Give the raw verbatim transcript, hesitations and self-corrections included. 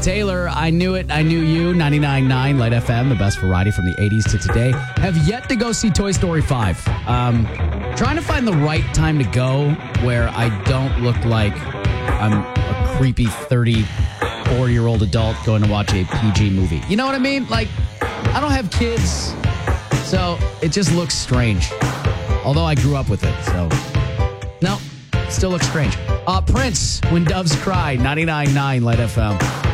Taylor, I Knew It, I Knew You, ninety-nine point nine Light F M, the best variety from the eighties to today. Have yet to go see Toy Story five. Um, trying to find the right time to go where I don't look like I'm a creepy thirty-four-year-old adult going to watch a P G movie. You know what I mean? Like, I don't have kids, so it just looks strange. Although I grew up with it, so no, still looks strange. Uh, Prince, When Doves Cry, ninety-nine point nine Light F M.